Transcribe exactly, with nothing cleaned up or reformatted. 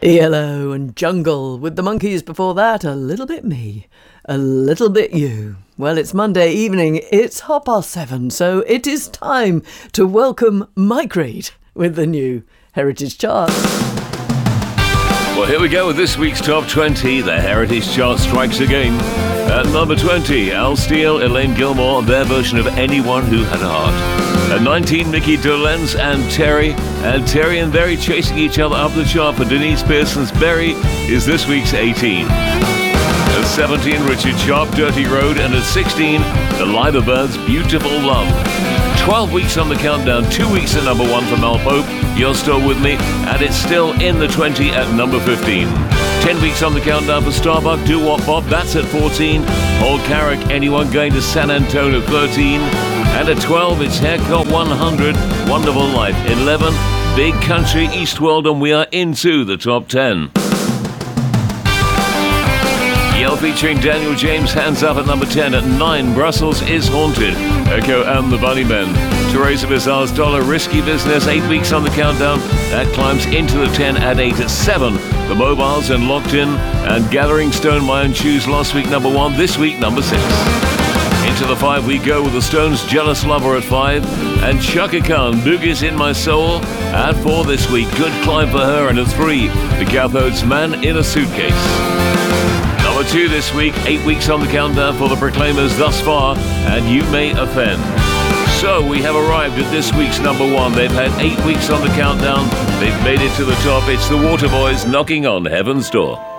Yellow and Jungle, with the Monkeys before that, a little bit me, a little bit you. Well, it's Monday evening, it's half past seven, so it is time to welcome Mike Reid with the new Heritage Chart. Well, here we go with this week's Top twenty. The Heritage Chart strikes again. At number twenty, Al Steele, Elaine Gilmore, their version of Anyone Who Had a Heart. At nineteen, Mickey Dolenz and Terry. And Terry and Berry chasing each other up the chart for Denise Pearson's Berry is this week's eighteen. At seventeen, Richard Sharp, Dirty Road. And at sixteen, The Liverbirds, Beautiful Love. twelve weeks on the countdown, two weeks at number one for Mel Pope, You're Still With Me, and it's still in the twenty at number fifteen. ten weeks on the countdown for Starbuck, Do What Bob, that's at fourteen. Old Carrick, Anyone Going to San Antonio, thirteen. And at twelve, it's Haircut one hundred, Wonderful Life. eleven, Big Country, Eastworld, and we are into the top ten. Yell featuring Daniel James, Hands Up at number ten. At nine, Brussels is Haunted, Echo and the Bunnymen. Teresa Bizarre's Dollar, Risky Business, eight weeks on the countdown. That climbs into the ten at eight. At seven, The Mobiles and Locked In, and Gathering Stone, My Own Shoes, last week number one, this week number six. Into the five we go with the Stones' Jealous Lover at five, and Chaka Khan, Boogie's In My Soul at four this week. Good climb for her. And at three, The Cathodes' Man in a Suitcase. Number two this week, eight weeks on the countdown for the Proclaimers thus far, and You May Offend. So we have arrived at this week's number one. They've had eight weeks on the countdown. They've made it to the top. It's the Waterboys, Knocking on Heaven's Door.